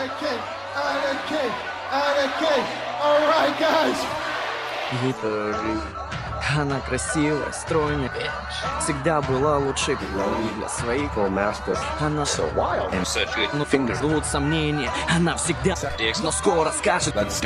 Она красивая, стройная, всегда была лучшей для своих. Она ждут сомнения, она всегда, но скоро скажет.